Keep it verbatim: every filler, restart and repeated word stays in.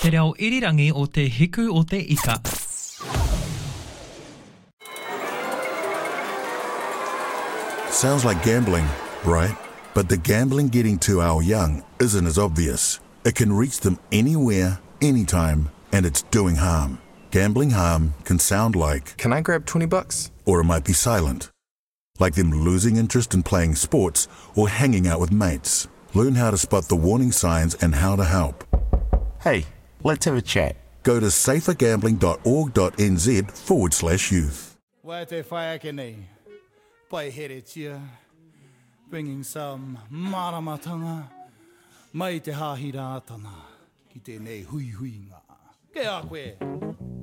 Te reo irirangi o te hiku o te ika. Sounds like gambling, right? But the gambling getting to our young isn't as obvious. It can reach them anywhere, anytime, and it's doing harm. Gambling harm can sound like, "Can I grab twenty bucks? Or it might be silent. Like them losing interest in playing sports or hanging out with mates. Learn how to spot the warning signs and how to help. Hey, let's have a chat. Go to safergambling.org.nz forward slash youth. Bringing some maramatanga mai te hahira atana ki tēnei hui hui ngā. Ke a koe.